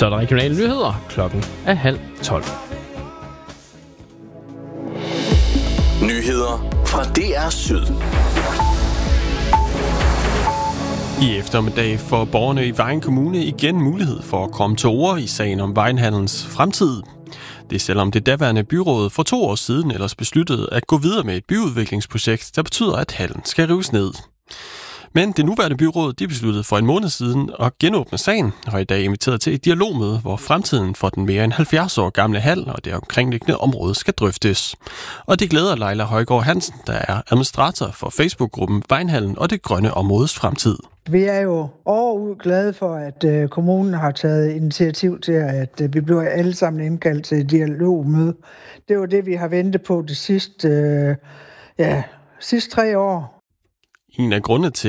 Så er der regionale nyheder. Klokken er 11:30. Nyheder fra DR Syd. I eftermiddag får borgerne i Vejen Kommune igen mulighed for at komme til ord i sagen om Vejenhandels fremtid. Det er selvom det daværende byråd for 2 år siden ellers besluttede at gå videre med et byudviklingsprojekt, der betyder, at hallen skal rives ned. Men det nuværende byråd de besluttede for en måned siden at genåbne sagen, og i dag inviteret til et dialogmøde, hvor fremtiden for den mere end 70 år gamle hal og det omkringliggende område skal drøftes. Og det glæder Leila Højgaard Hansen, der er administrator for Facebook-gruppen Vejenhallen og det grønne områdes fremtid. Vi er jo overud glade for, at kommunen har taget initiativ til, at vi bliver alle sammen indkaldt til et dialogmøde. Det var det, vi har ventet på de sidste 3 år. En af grundene til